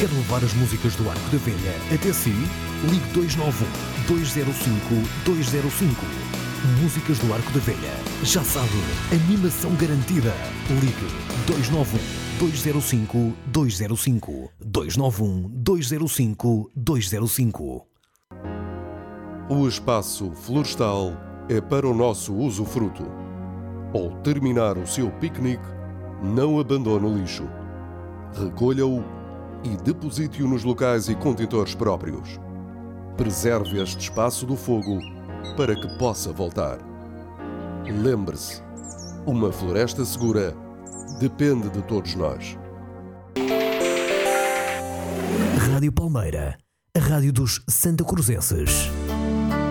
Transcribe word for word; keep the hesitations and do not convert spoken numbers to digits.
Quer levar as músicas do Arco da Velha até si? Ligue dois nove um, dois zero cinco, dois zero cinco. Músicas do Arco da Velha. Já sabe, animação garantida. Ligue dois nove um, dois zero cinco, dois zero cinco. dois nove um, dois zero cinco, dois zero cinco. O espaço florestal é para o nosso usufruto. Ao terminar o seu piquenique, não abandone o lixo. Recolha-o e deposite-o nos locais e contentores próprios. Preserve este espaço do fogo para que possa voltar. Lembre-se, uma floresta segura depende de todos nós. Rádio Palmeira, a rádio dos Santacruzenses.